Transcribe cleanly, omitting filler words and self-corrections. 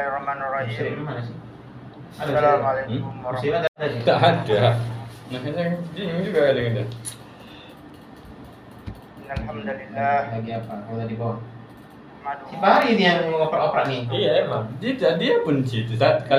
Bismillahirrahmanirrahim. Mana sih? Assalamualaikum Kursinya warahmatullahi ada. Tak ada. Makanya ini juga ada yang ada. Alhamdulillah. Lagi apa? Oh tadi bawah. Madu. Si Fahri ini yang ngoper-oper nih. Iya emang. Dia pun situ saat